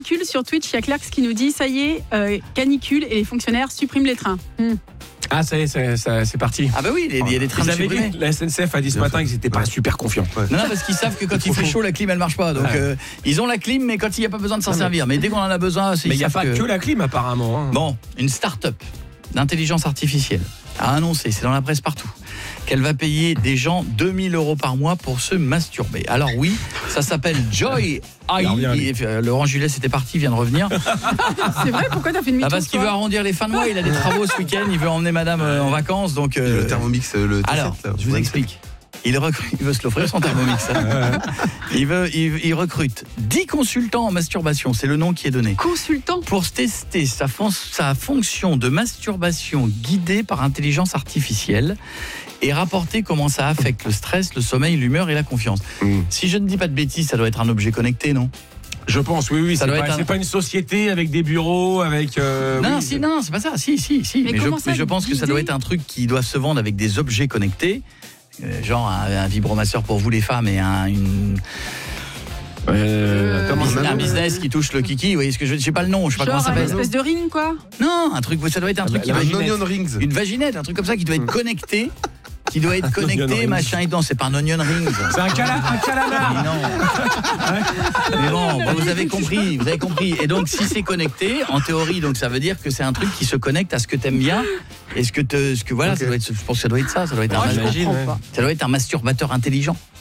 Canicule sur Twitch, il y a Clarks qui nous dit ça y est, canicule et les fonctionnaires suppriment les trains. Ah, ça y est, c'est parti. Ah bah oui, il y a des trains Vous de avez supprimés. dit, la SNCF a dit ce matin qu'ils n'étaient pas super confiants. Non, parce qu'ils savent que quand il fait chaud, la clim elle marche pas. Donc ils ont la clim, mais quand il n'y a pas besoin de s'en servir. Mais dès qu'on en a besoin, Mais il n'y a pas que la clim apparemment. Bon, une start-up d'intelligence artificielle a annoncé, c'est dans la presse partout, qu'elle va payer des gens 2000 € par mois pour se masturber. Alors oui, ça s'appelle Joy AI. Laurent Julet, c'était parti, vient de revenir. C'est vrai, pourquoi t'as fait une demi-tour? Parce qu'il veut arrondir les fins de mois, il a des travaux ce week-end, il veut emmener madame en vacances. Donc, le Thermomix, le T7, alors, là, je vous explique. Il veut se l'offrir son Thermomix. Il recrute 10 consultants en masturbation, c'est le nom qui est donné. Consultant Pour tester sa fonction de masturbation guidée par intelligence artificielle et rapporter comment ça affecte le stress, le sommeil, l'humeur et la confiance. Si je ne dis pas de bêtises, ça doit être un objet connecté, non ? Je pense, oui. C'est pas une société avec des bureaux, avec. Non, c'est pas ça. Si. Mais je pense que ça doit être un truc qui doit se vendre avec des objets connectés. Genre un vibromasseur pour vous les femmes et un business qui touche le kiki, vous voyez ce que je sais pas le nom, je sais pas comment ça s'appelle. Une espèce de ring quoi. Non, un truc, ça doit être un truc qui va onion rings. une vaginette, un truc comme ça qui doit être connecté. Machin et non, c'est pas un onion ring. C'est un calamar. Mais bon, vous avez compris. Et donc, si c'est connecté, en théorie, donc ça veut dire que c'est un truc qui se connecte à ce que t'aimes bien. Et voilà, okay. Ça doit être, je pense que ça doit être ça. Ça doit être ça doit être un masturbateur intelligent.